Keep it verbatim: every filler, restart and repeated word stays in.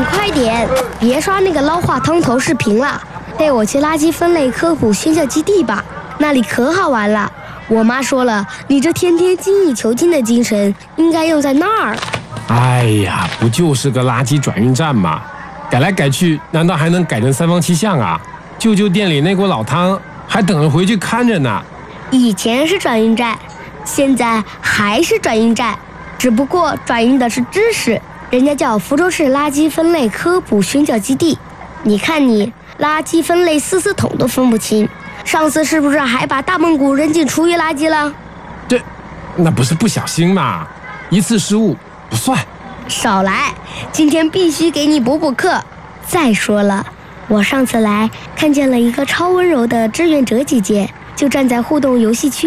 快点，别刷那个捞话汤头视频了，带我去垃圾分类科普宣教基地吧，那里可好玩了。我妈说了，你这天天精益求精的精神应该用在那儿。 哎呀，不就是个垃圾转运站吗？改来改去，难道还能改成三坊七巷啊？舅舅店里那锅老汤还等着回去看着呢。 以前是转运站，现在还是转运站，只不过转运的是知识，人家叫福州市垃圾分类科普宣教基地。你看你，垃圾分类四四桶都分不清，上次是不是还把大蒙古扔进厨余垃圾了？ 这，那不是不小心嘛，一次失误不算。 少来，今天必须给你补补课。再说了，我上次来看见了一个超温柔的志愿者姐姐，就站在互动游戏区